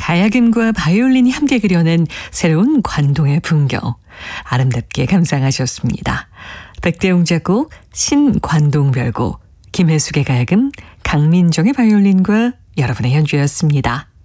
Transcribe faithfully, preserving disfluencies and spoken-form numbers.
가야금과 바이올린이 함께 그려낸 새로운 관동의 풍경. 아름답게 감상하셨습니다. 백대용 작곡, 신관동 별곡, 김혜숙의 가야금, 강민정의 바이올린과 여러분의 연주였습니다.